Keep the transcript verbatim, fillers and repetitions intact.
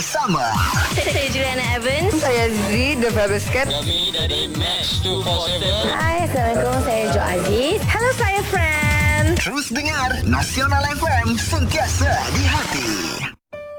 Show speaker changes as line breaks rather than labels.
bersama.
Saya Juliana Evans.
Saya Zee, The Fabulous-Cat.
Kami dari Match dua empat tujuh.
Hai, Assalamualaikum. Saya Jo Aziz. Hello, saya Fran.
Terus dengar Nasional F M, sentiasa di hati.